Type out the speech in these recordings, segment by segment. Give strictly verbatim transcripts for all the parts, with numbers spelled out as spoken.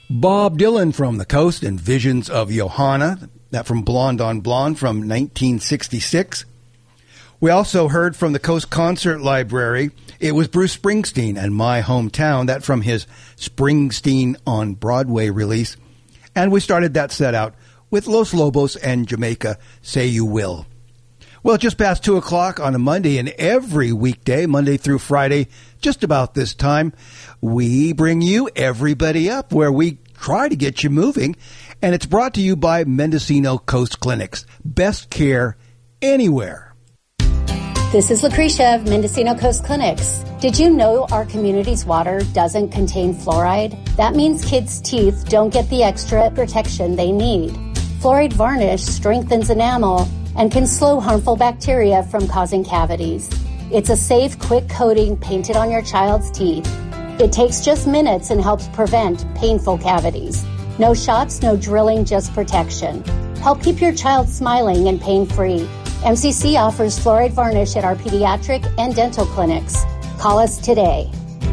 Bob Dylan from the Coast and Visions of Johanna, that from Blonde on Blonde from nineteen sixty-six. We also heard from the Coast Concert Library. It was Bruce Springsteen and My Hometown, that from his Springsteen on Broadway release. And we started that set out with Los Lobos and Jamaica, Say You Will. Well, just past two o'clock on a Monday, and every weekday, Monday through Friday, just about this time, we bring you Everybody Up, where we try to get you moving, and it's brought to you by Mendocino Coast Clinics. Best care anywhere. This is Lucretia of Mendocino Coast Clinics. Did you know our community's water doesn't contain fluoride? That means kids' teeth don't get the extra protection they need. Fluoride varnish strengthens enamel and can slow harmful bacteria from causing cavities. It's a safe, quick coating painted on your child's teeth. It takes just minutes and helps prevent painful cavities. No shots, no drilling, just protection. Help keep your child smiling and pain-free. M C C offers fluoride varnish at our pediatric and dental clinics. Call us today.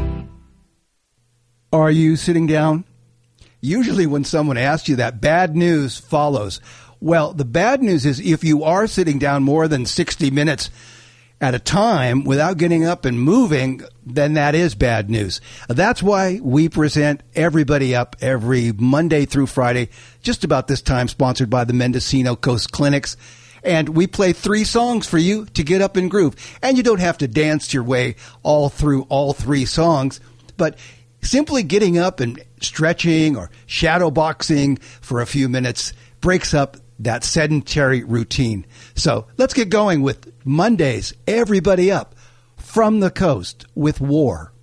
Are you sitting down? Usually when someone asks you that, bad news follows. Well, the bad news is if you are sitting down more than sixty minutes at a time without getting up and moving, then that is bad news. That's why we present Everybody Up every Monday through Friday, just about this time, sponsored by the Mendocino Coast Clinics. And we play three songs for you to get up and groove. And you don't have to dance your way all through all three songs, but simply getting up and stretching or shadow boxing for a few minutes breaks up that sedentary routine. So let's get going with Monday's Everybody Up from the Coast with War.